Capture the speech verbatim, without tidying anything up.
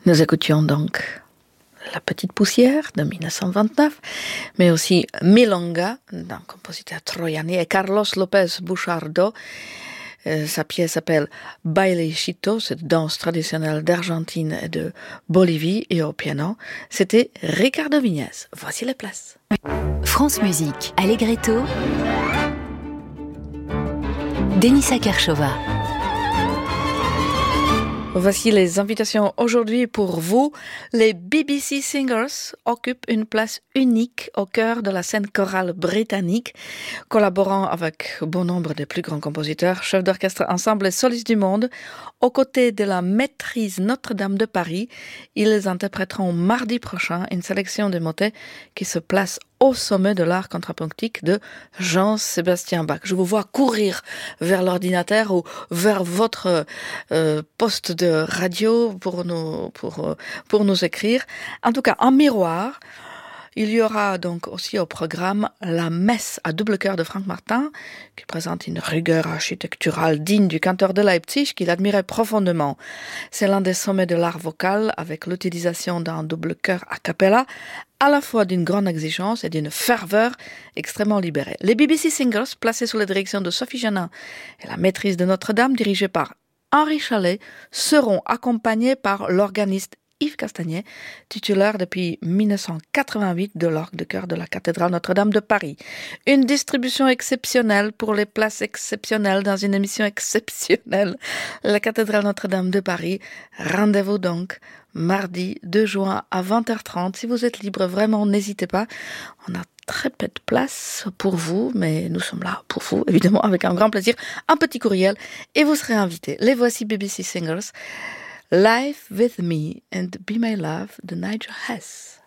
Nous écoutions donc La Petite Poussière de mille neuf cent vingt-neuf, mais aussi Milonga d'un compositeur troyanais et Carlos López Buchardo. Euh, sa pièce s'appelle Bailechito, cette danse traditionnelle d'Argentine et de Bolivie, et au piano, c'était Ricardo Viñes. Voici les places. France Musique, Allegretto, Denisa Kershova. Voici les invitations aujourd'hui pour vous. Les B B C Singers occupent une place unique au cœur de la scène chorale britannique, collaborant avec bon nombre des plus grands compositeurs, chefs d'orchestre, ensembles et solistes du monde. Aux côtés de la maîtrise Notre-Dame de Paris, ils interpréteront mardi prochain une sélection de motets qui se place au sommet de l'art contrapunctique de Jean-Sébastien Bach. Je vous vois courir vers l'ordinateur ou vers votre euh, poste de radio pour nous, pour, pour nous écrire. En tout cas, en miroir, il y aura donc aussi au programme la messe à double chœur de Franck Martin, qui présente une rigueur architecturale digne du canteur de Leipzig qu'il admirait profondément. C'est l'un des sommets de l'art vocal, avec l'utilisation d'un double chœur a cappella, à la fois d'une grande exigence et d'une ferveur extrêmement libérée. Les B B C Singers, placés sous la direction de Sophie Janin et la maîtrise de Notre-Dame, dirigée par Henri Chalet, seront accompagnés par l'organiste Yves Castagnet, titulaire depuis mille neuf cent quatre-vingt-huit de l'orgue de chœur de la cathédrale Notre-Dame de Paris. Une distribution exceptionnelle pour les places exceptionnelles dans une émission exceptionnelle. La cathédrale Notre-Dame de Paris. Rendez-vous donc mardi deux juin à vingt heures trente. Si vous êtes libre, vraiment, n'hésitez pas. On a très peu de place pour vous, mais nous sommes là pour vous, évidemment, avec un grand plaisir. Un petit courriel et vous serez invités. Les voici B B C Singers. Live with Me and Be My Love de Nigel Hess.